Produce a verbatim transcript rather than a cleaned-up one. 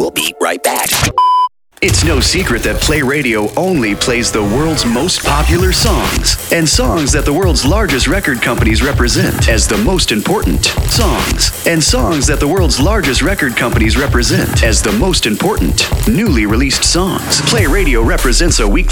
We'll be right back. It's no secret that Play Radio only plays the world's most popular songs, and songs that the world's largest record companies represent as the most important songs, and songs that the world's largest record companies represent as the most important newly released songs. Play Radio represents a weekly